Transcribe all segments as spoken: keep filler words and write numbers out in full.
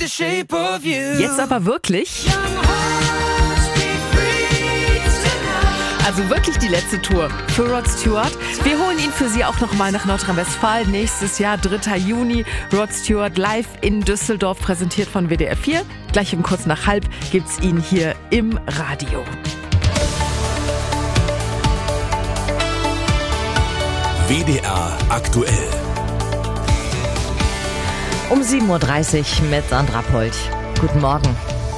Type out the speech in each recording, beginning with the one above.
the shape of you. Jetzt aber wirklich? Also wirklich die letzte Tour für Rod Stewart. Wir holen ihn für Sie auch nochmal nach Nordrhein-Westfalen. Nächstes Jahr, dritter Juni. Rod Stewart live in Düsseldorf, präsentiert von W D R vier. Gleich um kurz nach halb gibt's ihn hier im Radio. W D R aktuell. Um sieben Uhr dreißig mit Sandra Polt. Guten Morgen.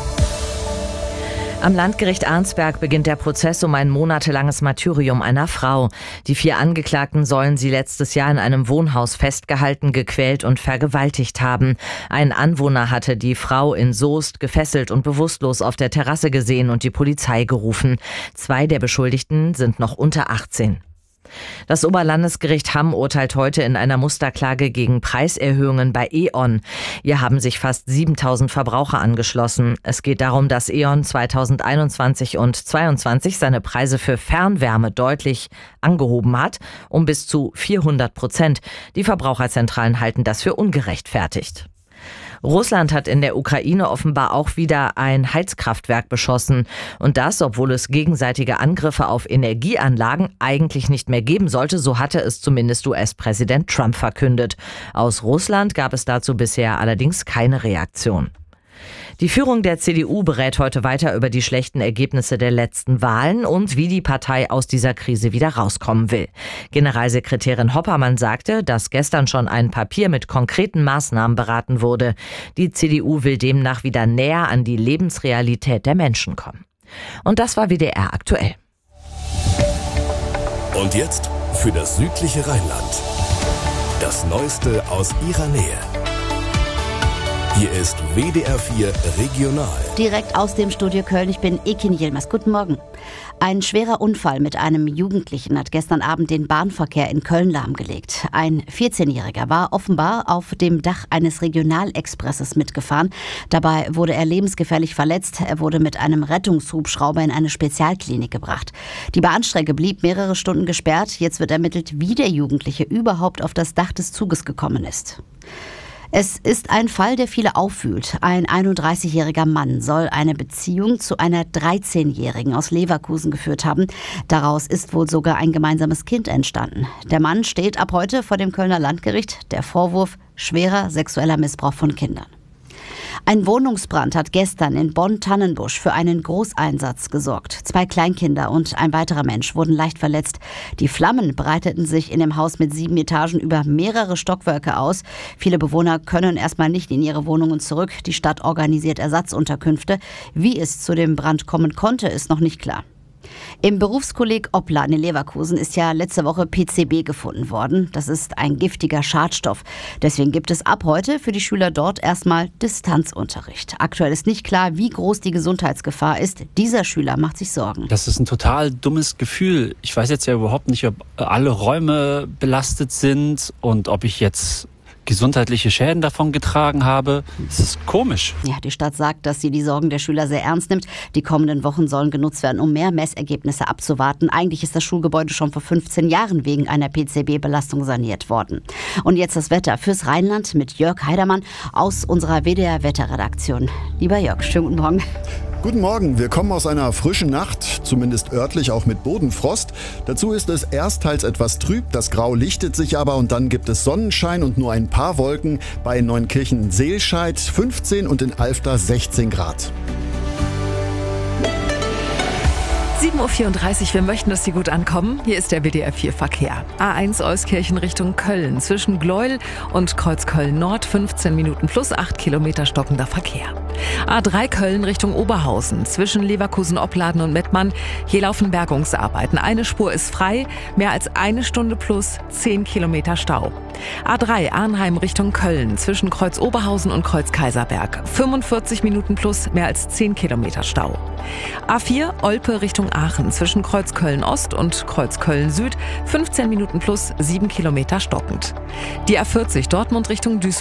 Am Landgericht Arnsberg beginnt der Prozess um ein monatelanges Martyrium einer Frau. Die vier Angeklagten sollen sie letztes Jahr in einem Wohnhaus festgehalten, gequält und vergewaltigt haben. Ein Anwohner hatte die Frau in Soest gefesselt und bewusstlos auf der Terrasse gesehen und die Polizei gerufen. Zwei der Beschuldigten sind noch unter achtzehn. Das Oberlandesgericht Hamm urteilt heute in einer Musterklage gegen Preiserhöhungen bei E.ON. Hier haben sich fast siebentausend Verbraucher angeschlossen. Es geht darum, dass E.ON zweitausendeinundzwanzig und zweitausendzweiundzwanzig seine Preise für Fernwärme deutlich angehoben hat, um bis zu vierhundert Prozent. Die Verbraucherzentralen halten das für ungerechtfertigt. Russland hat in der Ukraine offenbar auch wieder ein Heizkraftwerk beschossen. Und das, obwohl es gegenseitige Angriffe auf Energieanlagen eigentlich nicht mehr geben sollte, so hatte es zumindest U S-Präsident Trump verkündet. Aus Russland gab es dazu bisher allerdings keine Reaktion. Die Führung der C D U berät heute weiter über die schlechten Ergebnisse der letzten Wahlen und wie die Partei aus dieser Krise wieder rauskommen will. Generalsekretärin Hoppermann sagte, dass gestern schon ein Papier mit konkreten Maßnahmen beraten wurde. Die C D U will demnach wieder näher an die Lebensrealität der Menschen kommen. Und das war W D R aktuell. Und jetzt für das südliche Rheinland. Das Neueste aus ihrer Nähe. Hier ist W D R vier Regional. Direkt aus dem Studio Köln, ich bin Ekin Yilmaz. Guten Morgen. Ein schwerer Unfall mit einem Jugendlichen hat gestern Abend den Bahnverkehr in Köln lahmgelegt. Ein vierzehnjähriger war offenbar auf dem Dach eines Regionalexpresses mitgefahren. Dabei wurde er lebensgefährlich verletzt. Er wurde mit einem Rettungshubschrauber in eine Spezialklinik gebracht. Die Bahnstrecke blieb mehrere Stunden gesperrt. Jetzt wird ermittelt, wie der Jugendliche überhaupt auf das Dach des Zuges gekommen ist. Es ist ein Fall, der viele aufwühlt. Ein einunddreißigjähriger Mann soll eine Beziehung zu einer dreizehnjährigen aus Leverkusen geführt haben. Daraus ist wohl sogar ein gemeinsames Kind entstanden. Der Mann steht ab heute vor dem Kölner Landgericht. Der Vorwurf: schwerer sexueller Missbrauch von Kindern. Ein Wohnungsbrand hat gestern in Bonn-Tannenbusch für einen Großeinsatz gesorgt. Zwei Kleinkinder und ein weiterer Mensch wurden leicht verletzt. Die Flammen breiteten sich in dem Haus mit sieben Etagen über mehrere Stockwerke aus. Viele Bewohner können erstmal nicht in ihre Wohnungen zurück. Die Stadt organisiert Ersatzunterkünfte. Wie es zu dem Brand kommen konnte, ist noch nicht klar. Im Berufskolleg Opladen in Leverkusen ist ja letzte Woche P C B gefunden worden. Das ist ein giftiger Schadstoff. Deswegen gibt es ab heute für die Schüler dort erstmal Distanzunterricht. Aktuell ist nicht klar, wie groß die Gesundheitsgefahr ist. Dieser Schüler macht sich Sorgen. Das ist ein total dummes Gefühl. Ich weiß jetzt ja überhaupt nicht, ob alle Räume belastet sind und ob ich jetzt gesundheitliche Schäden davon getragen habe. Das ist komisch. Ja, die Stadt sagt, dass sie die Sorgen der Schüler sehr ernst nimmt. Die kommenden Wochen sollen genutzt werden, um mehr Messergebnisse abzuwarten. Eigentlich ist das Schulgebäude schon vor fünfzehn Jahren wegen einer P C B-Belastung saniert worden. Und jetzt das Wetter fürs Rheinland mit Jörg Heidermann aus unserer W D R-Wetterredaktion. Lieber Jörg, schönen guten Morgen. Guten Morgen, wir kommen aus einer frischen Nacht, zumindest örtlich auch mit Bodenfrost. Dazu ist es erstteils etwas trüb, das Grau lichtet sich aber und dann gibt es Sonnenschein und nur ein paar Wolken. Bei Neunkirchen-Seelscheid fünfzehn und in Alfter sechzehn Grad. sieben Uhr vierunddreißig, wir möchten, dass Sie gut ankommen. Hier ist der W D R vier Verkehr. A eins Euskirchen Richtung Köln. Zwischen Gleuel und Kreuzköln Nord fünfzehn Minuten plus acht Kilometer stockender Verkehr. A drei Köln Richtung Oberhausen. Zwischen Leverkusen, Opladen und Mettmann. Hier laufen Bergungsarbeiten. Eine Spur ist frei. Mehr als eine Stunde plus zehn Kilometer Stau. A drei Arnheim Richtung Köln. Zwischen Kreuz Oberhausen und Kreuz Kaiserberg. fünfundvierzig Minuten plus mehr als zehn Kilometer Stau. A vier Olpe Richtung Aachen. Zwischen Kreuz Köln Ost und Kreuz Köln Süd. fünfzehn Minuten plus sieben Kilometer stockend. Die A vierzig Dortmund Richtung Duisburg.